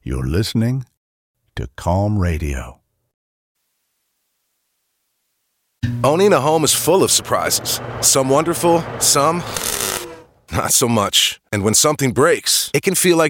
You're listening to Calm Radio. Owning a home is full of surprises. Some wonderful, some not so much. And when something breaks, it can feel like